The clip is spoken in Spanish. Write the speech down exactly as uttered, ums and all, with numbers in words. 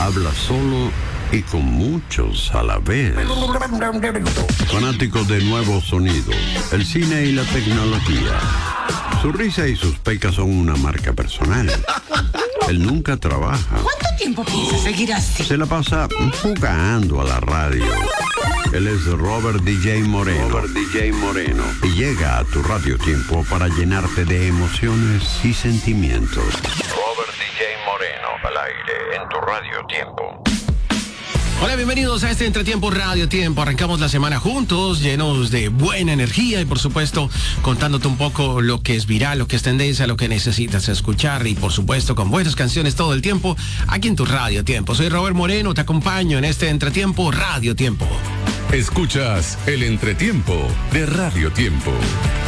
habla solo y con muchos a la vez. Fanático de nuevos sonidos, el cine y la tecnología. Su risa y sus pecas son una marca personal. Él nunca trabaja. ¿Cuánto tiempo piensa seguir así? Se la pasa jugando a la radio. Él es Robert D J Moreno. Robert D J Moreno. Y llega a tu Radio Tiempo para llenarte de emociones y sentimientos. Robert D J Moreno, al aire en tu Radio Tiempo. Hola, bienvenidos a este Entretiempo Radio Tiempo. Arrancamos la semana juntos, llenos de buena energía y, por supuesto, contándote un poco lo que es viral, lo que es tendencia, lo que necesitas escuchar y, por supuesto, con buenas canciones todo el tiempo aquí en tu Radio Tiempo. Soy Robert Moreno, te acompaño en este Entretiempo Radio Tiempo. Escuchas el Entretiempo de Radio Tiempo.